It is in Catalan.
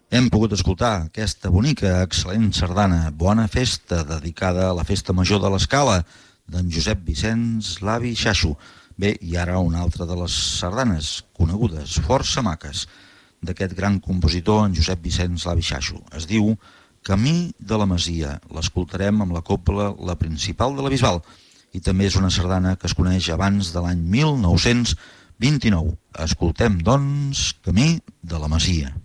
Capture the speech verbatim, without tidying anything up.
Hem pogut escoltar aquesta bonica, excel·lent sardana, Bona Festa, dedicada a la Festa Major de l'Escala, d'en Josep Vicenç L'avi Xaxo. Bé, i ara una altra de les sardanes, conegudes, força maques, d'aquest gran compositor, en Josep Vicenç L'avi Xaxo. Es diu Camí de la Masia. L'escoltarem amb la cobla La Principal de la Bisbal. I també és una sardana que es coneix abans de l'any mil nou-cents vint-i-nou. Escoltem, doncs, Camí de la Masia.